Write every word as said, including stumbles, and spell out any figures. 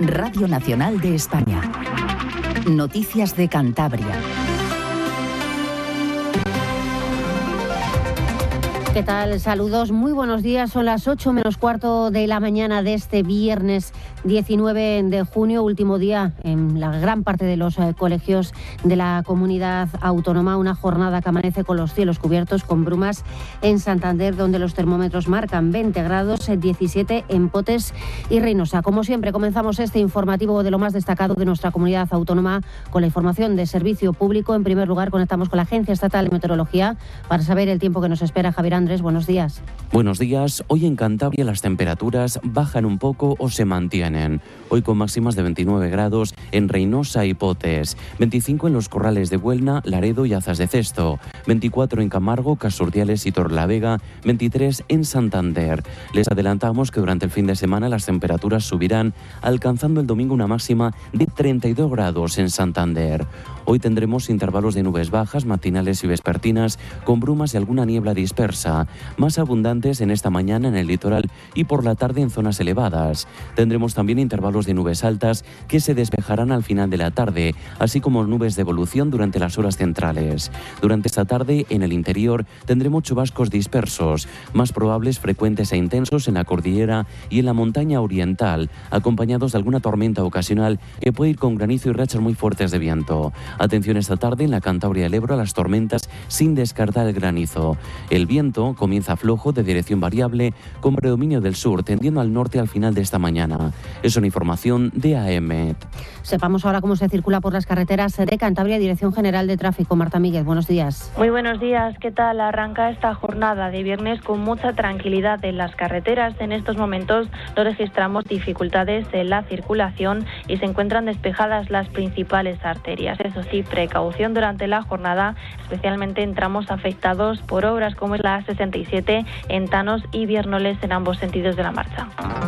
Radio Nacional de España. Noticias de Cantabria. ¿Qué tal? Saludos, muy buenos días. Son las ocho menos cuarto de la mañana de este viernes diecinueve de junio, último día en la gran parte de los eh, colegios de la comunidad autónoma. Una jornada que amanece con los cielos cubiertos, con brumas en Santander, donde los termómetros marcan veinte grados, diecisiete en Potes y Reynosa. Como siempre, comenzamos este informativo de lo más destacado de nuestra comunidad autónoma con la información de servicio público. En primer lugar, conectamos con la Agencia Estatal de Meteorología para saber el tiempo que nos espera. Javier Andrés, buenos días. Buenos días. Hoy en Cantabria las temperaturas bajan un poco o se mantienen. Hoy con máximas de veintinueve grados en Reynosa y Potes, veinticinco en los Corrales de Buelna, Laredo y Azas de Cesto, veinticuatro en Camargo, Casurdiales y Torrelavega, veintitrés en Santander. Les adelantamos que durante el fin de semana las temperaturas subirán, alcanzando el domingo una máxima de treinta y dos grados en Santander. Hoy tendremos intervalos de nubes bajas, matinales y vespertinas, con brumas y alguna niebla dispersa, más abundantes en esta mañana en el litoral y por la tarde en zonas elevadas. Tendremos también intervalos de nubes altas que se despejarán al final de la tarde, así como nubes de evolución durante las horas centrales. Durante esta tarde, en el interior, tendremos chubascos dispersos, más probables, frecuentes e intensos en la cordillera y en la montaña oriental, acompañados de alguna tormenta ocasional que puede ir con granizo y rachas muy fuertes de viento. Atención esta tarde en la Cantabria del Ebro a las tormentas sin descartar el granizo. El viento comienza flojo de dirección variable con predominio del sur, tendiendo al norte al final de esta mañana. Es una información de A M. Sepamos ahora cómo se circula por las carreteras de Cantabria. Dirección General de Tráfico, Marta Míguez, buenos días. Muy buenos días, ¿qué tal? Arranca esta jornada de viernes con mucha tranquilidad en las carreteras. En estos momentos no registramos dificultades en la circulación y se encuentran despejadas las principales arterias. Eso sí, precaución durante la jornada, especialmente en tramos afectados por obras como es la A sesenta y siete en Tanos y Viernoles en ambos sentidos de la marcha.